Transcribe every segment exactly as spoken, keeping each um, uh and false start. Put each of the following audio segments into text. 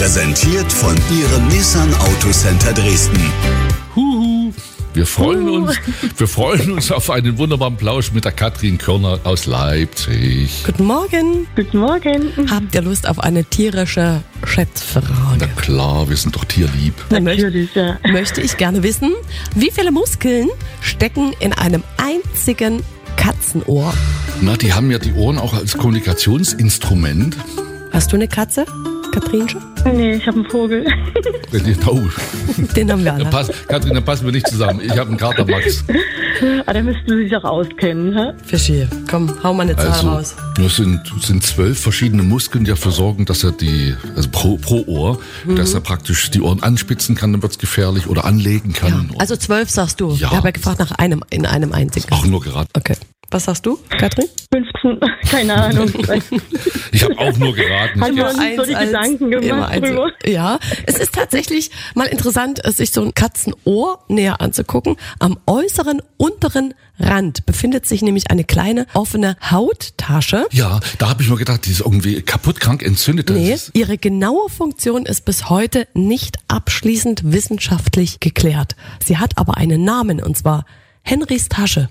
Präsentiert von Ihrem Nissan Autocenter Dresden. Huhu. Wir freuen uns, wir freuen uns auf einen wunderbaren Plausch mit der Katrin Körner aus Leipzig. Guten Morgen. Guten Morgen. Habt ihr Lust auf eine tierische Schätzfrage? Na klar, wir sind doch tierlieb. Dann Natürlich, ja. möchte ich gerne wissen, wie viele Muskeln stecken in einem einzigen Katzenohr? Na, die haben ja die Ohren auch als Kommunikationsinstrument. Hast du eine Katze, Katrinchen? Nee, ich habe einen Vogel. Oh. Den haben wir alle. Pass, Katrin, dann passen wir nicht zusammen. Ich habe einen Kater Max. Aber da müssten Sie sich auch auskennen, hä? Fischi, komm, hau mal eine Zahl Also, raus. das sind, sind zwölf verschiedene Muskeln, die dafür sorgen, dass er die, also pro, pro Ohr, Mhm. dass er praktisch die Ohren anspitzen kann, dann wird's gefährlich, oder anlegen kann. Also zwölf sagst du. Ja. Ich habe ja gefragt nach einem, in einem einzigen. Auch nur geraten. Okay. Was sagst du, Katrin? fünfzehn, keine Ahnung. Ich habe auch nur geraten. Haben wir uns Eins so die als- Gedanken immer gemacht eins. drüber. Ja, es ist tatsächlich mal interessant, sich so ein Katzenohr näher anzugucken. Am äußeren unteren Rand befindet sich nämlich eine kleine offene Hauttasche. Ja, da habe ich mir gedacht, die ist irgendwie kaputt, krank, entzündet. Das Nee, ist- ihre genaue Funktion ist bis heute nicht abschließend wissenschaftlich geklärt. Sie hat aber einen Namen, und zwar Henrys Tasche.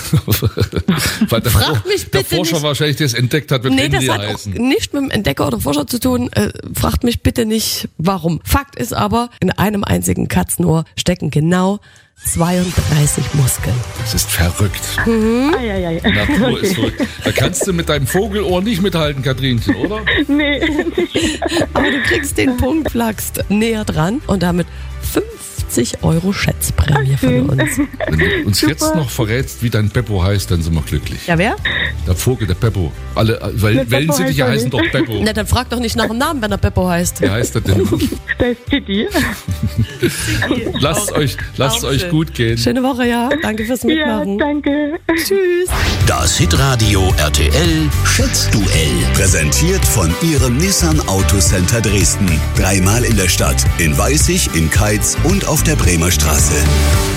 Weil der, Frag For- mich der bitte Forscher nicht. wahrscheinlich das entdeckt hat, wird Nee, das Henry hat auch heißen. nicht mit dem Entdecker oder Forscher zu tun. Äh, fragt mich bitte nicht, warum. Fakt ist aber, in einem einzigen Katzenohr stecken genau zweiunddreißig Muskeln. Das ist verrückt. Eieiei. Natur ist verrückt. Da kannst du mit deinem Vogelohr nicht mithalten, Katrinchen, oder? Nee, Aber du kriegst den Punkt, flachst näher dran und damit fünfzig Euro Schätzprämie von schön. uns. Wenn du uns jetzt noch verrätst, wie dein Beppo heißt, dann sind wir glücklich. Ja, wer? Der Vogel, der Beppo. Alle, weil Der Beppo Wellensittiche heißt er heißen doch Beppo. Na, dann frag doch nicht nach dem Namen, wenn er Beppo heißt. Wie heißt er denn? da ist Titi. Lasst euch, lasst euch gut gehen. Schöne Woche, ja. Danke fürs Ja, Mitmachen. danke. Tschüss. Das Hitradio R T L Schätzduell. Präsentiert von Ihrem Nissan Autocenter Dresden. Dreimal in der Stadt. In Weißig, in Keitz und auf der Bremer Straße.